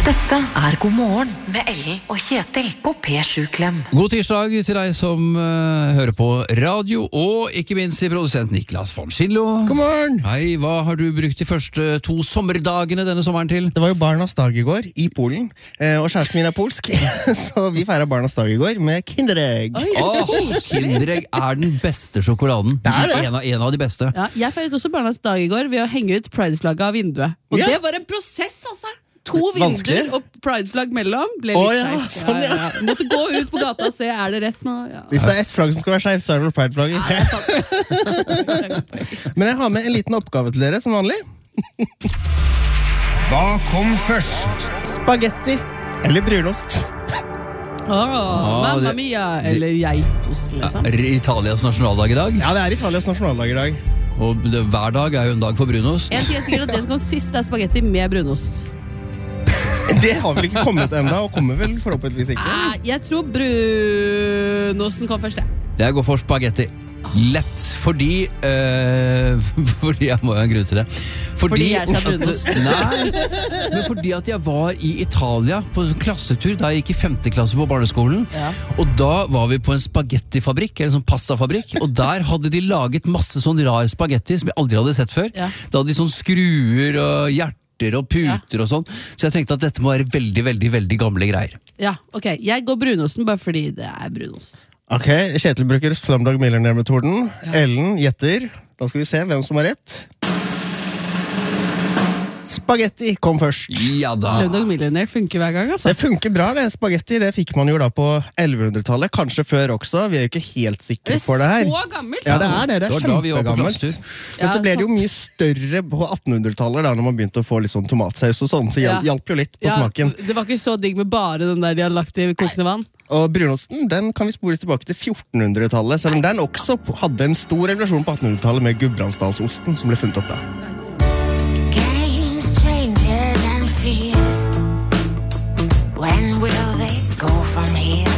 Dette God morgen med Ellen og Kjetil på P7 Klem. God tirsdag til deg som hører på radio, og ikke minst til produsent Niklas von Schillo. God morgen! Hei, hva har du brukt de første 2 sommerdagene denne sommeren til? Det var jo Barnas dag i går i Polen, og kjæresten min polsk, så vi feiret Barnas dag i går med Kinderegg. Kinderegg er den beste sjokoladen. Det er det. En av de beste. Ja, jeg feiret også Barnas dag i går ved å henge ut Pride-flagget av vinduet. Og Ja. det var en prosess, altså! 2 Vanskelig. vinduer og Pride-flagg mellom ble litt ja, skjevt. sånn, ja. Måtte gå ut på gata og se, er det rett nå? Ja. Hvis det er ett flagg som skal være skjevt, så er det vel Pride-flagget. Ja, det er sant. Men jeg har med en liten oppgave til dere, som vanlig. Hva kom først? Spagetti eller brunost? Mamma det- mia, eller geitost, liksom. Italias nasjonaldag i dag. Ja, det er Italias nasjonaldag i dag. Og hver dag er jo en dag for brunost. En ting er sikkert at det som kom sist er spagetti med brunost. Det har vel ikke kommet enda, og kommer vel forhåpentligvis ikke. Jeg tror brunosten kom først, ja. Jeg går for spagetti. Lett, fordi fordi jeg må jo ha en grunn til det. Fordi jeg sa brunost. Nei, men fordi at jeg var i Italia på en klassetur da jeg gikk i 5. klasse på barneskolen. Ja. Og da var vi på en spagettifabrikk, eller en sånn pastafabrikk. Og der hadde de laget masse sånn rar spagetti som jeg aldri hadde sett før. Ja. Da hadde de sånn skruer og hjerter og puter og sånn. Så jeg tenkte at dette må være veldig, veldig, veldig gamle greier. Ja, ok. Jeg går brunosten bare fordi det er brunost. Ok, Kjetil bruker Slumdog Millionaire-metoden. Ellen gjetter. Da skal vi se hvem som har rett. Spagetti kom først. Ja da. Slumdog Millionaire funker hver gang, altså. Det funker bra, det. Spagetti det fikk man jo da på 1100-tallet. Kanskje før også. Vi er jo ikke helt sikre på det her. så gammelt? Ja, det er det. Det er Det var da vi var på kjempegammelt. klassetur. Men så ble det jo mye større på 1800-tallet, da når man begynte å få litt sånn tomatsaus og sånn. Så Ja. hjalp jo litt på smaken. Det var ikke så digg med bare den der de har lagt i kokende vann. Og brunosten den kan vi spore tilbake til 1400-tallet, selv om den også hadde en stor revolusjon på 1800-tallet med Gudbrandsdalsosten som ble funnet opp da. Games, changes and fears. When will they go from here?